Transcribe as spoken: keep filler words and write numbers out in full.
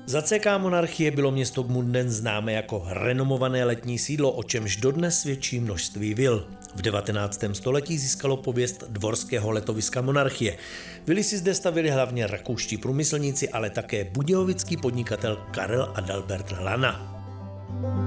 Za C K monarchie bylo město Gmunden známé jako renomované letní sídlo, o čemž dodnes svědčí množství vil. V devatenáctém století získalo pověst dvorského letoviska monarchie. Vily si zde stavili hlavně rakouští průmyslníci, ale také budějovický podnikatel Karel Adalbert Lana.